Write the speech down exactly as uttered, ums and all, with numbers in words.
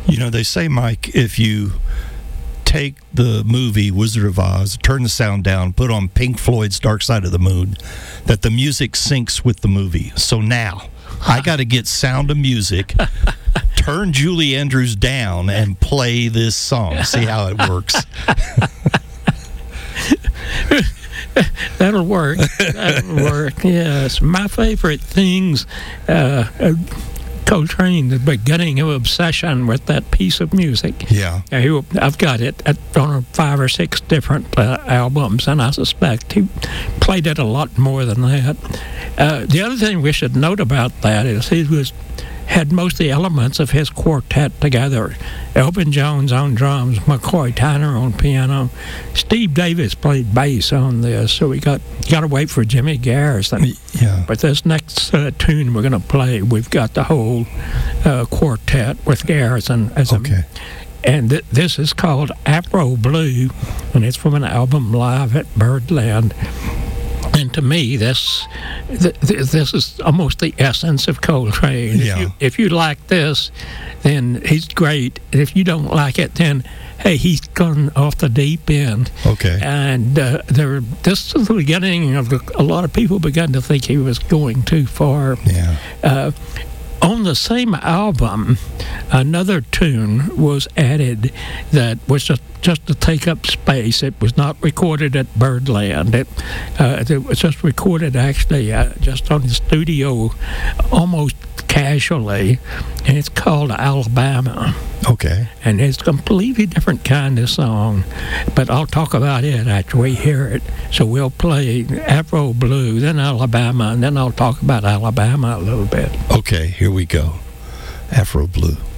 You know, they say, Mike, if you take the movie Wizard of Oz, turn the sound down, put on Pink Floyd's Dark Side of the Moon, that the music syncs with the movie. So now, I got to get Sound of Music, turn Julie Andrews down, and play this song. See how it works. That'll work. That'll work. Yes. My favorite things, uh, uh, Coltrane's beginning of obsession with that piece of music. Yeah. Uh, he, I've got it at, on five or six different uh, albums, and I suspect he played it a lot more than that. Uh, the other thing we should note about that is he was had most of the elements of his quartet together. Elvin Jones on drums, McCoy Tyner on piano. Steve Davis played bass on this, so we got got to wait for Jimmy Garrison. Yeah. But this next uh, tune we're going to play, we've got the whole uh, quartet with Garrison as Okay. a, and th- this is called Afro Blue, and it's from an album Live at Birdland. And to me, this th- th- this is almost the essence of Coltrane. Yeah. If you, if you like this, then he's great. And if you don't like it, then hey, he's gone off the deep end. Okay. And uh, there, this is the beginning of the, a lot of people began to think he was going too far. Yeah. Uh, on the same album, another tune was added that was just, just to take up space. It was not recorded at Birdland. It, uh, it was just recorded actually uh, just on the studio almost casually, and it's called Alabama. Okay. And it's a completely different kind of song, but I'll talk about it after we hear it. So we'll play Afro Blue, then Alabama, and then I'll talk about Alabama a little bit. Okay, here we go. Afro Blue.